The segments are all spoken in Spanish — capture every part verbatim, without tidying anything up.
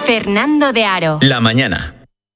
Fernando de Aro. La mañana.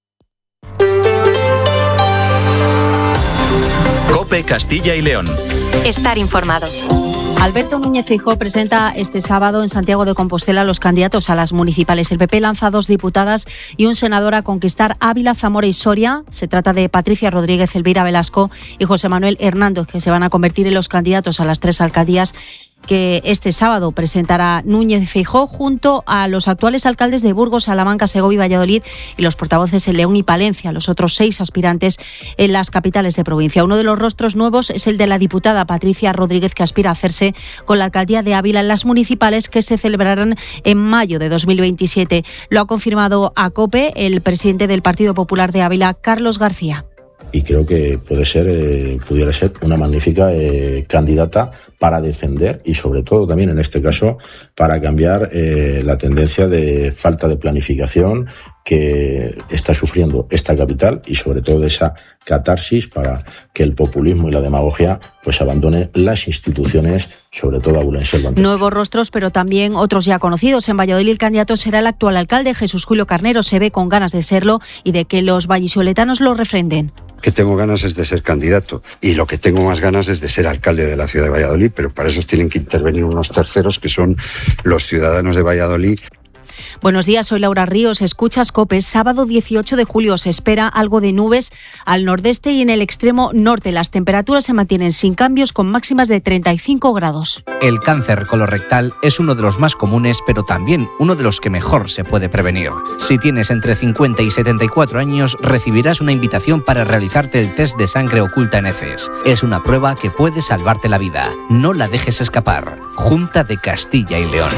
COPE Castilla y León. Estar informado. Alberto Núñez Feijóo presenta este sábado en Santiago de Compostela los candidatos a las municipales. El P P lanza dos diputadas y un senador a conquistar Ávila, Zamora y Soria. Se trata de Patricia Rodríguez, Elvira Velasco y José Manuel Hernández, que se van a convertir en los candidatos a las tres alcaldías que este sábado presentará Núñez Feijóo junto a los actuales alcaldes de Burgos, Salamanca, Segovia y Valladolid y los portavoces en León y Palencia, los otros seis aspirantes en las capitales de provincia. Uno de los rostros nuevos es el de la diputada Patricia Rodríguez, que aspira a hacerse con la alcaldía de Ávila en las municipales que se celebrarán en mayo de dos mil veintisiete. Lo ha confirmado a COPE el presidente del Partido Popular de Ávila, Carlos García. Y creo que puede ser, eh, pudiera ser una magnífica eh, candidata para defender y sobre todo también en este caso para cambiar eh, la tendencia de falta de planificación que está sufriendo esta capital y sobre todo de esa catarsis para que el populismo y la demagogia pues abandonen las instituciones, sobre todo abulenses. Nuevos rostros, pero también otros ya conocidos. En Valladolid el candidato será el actual alcalde, Jesús Julio Carnero. Se ve con ganas de serlo y de que los vallisoletanos lo refrenden. Que tengo ganas es de ser candidato y lo que tengo más ganas es de ser alcalde de la ciudad de Valladolid, pero para eso tienen que intervenir unos terceros que son los ciudadanos de Valladolid. Buenos días, soy Laura Ríos. Escuchas COPE. Sábado dieciocho de julio se espera algo de nubes al nordeste y en el extremo norte. Las temperaturas se mantienen sin cambios con máximas de treinta y cinco grados. El cáncer colorectal es uno de los más comunes, pero también uno de los que mejor se puede prevenir. Si tienes entre cincuenta y setenta y cuatro años, recibirás una invitación para realizarte el test de sangre oculta en heces. Es una prueba que puede salvarte la vida. No la dejes escapar. Junta de Castilla y León.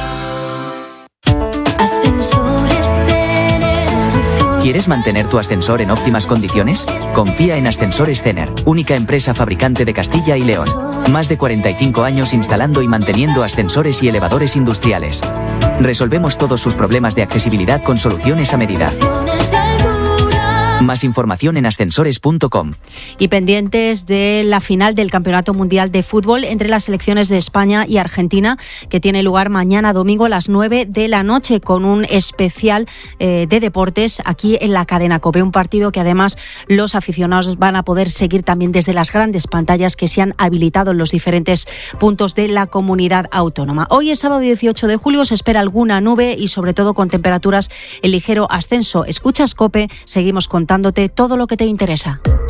¿Quieres mantener tu ascensor en óptimas condiciones? Confía en Ascensores Cener, única empresa fabricante de Castilla y León. Más de cuarenta y cinco años instalando y manteniendo ascensores y elevadores industriales. Resolvemos todos sus problemas de accesibilidad con soluciones a medida. Más información en ascensores punto com. Y pendientes de la final del Campeonato Mundial de Fútbol entre las selecciones de España y Argentina, que tiene lugar mañana domingo a las nueve de la noche con un especial eh, de deportes aquí en la cadena COPE. Un partido que además los aficionados van a poder seguir también desde las grandes pantallas que se han habilitado en los diferentes puntos de la comunidad autónoma. Hoy es sábado dieciocho de julio, se espera alguna nube y sobre todo con temperaturas en ligero ascenso. Escuchas COPE, seguimos contándote todo lo que te interesa.